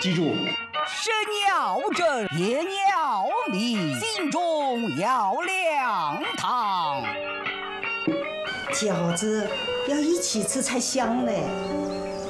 记住， 身要正，言要明，心中要亮堂。 饺子要一起吃才香嘞。